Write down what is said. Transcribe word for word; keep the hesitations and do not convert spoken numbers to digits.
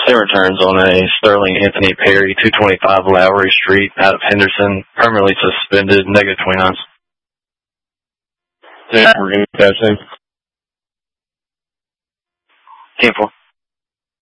Ten returns on a Sterling Anthony Perry, two twenty-five Lowry Street, out of Henderson, permanently suspended, negative twenty-nine. Yeah, we're going to catch him. ten four.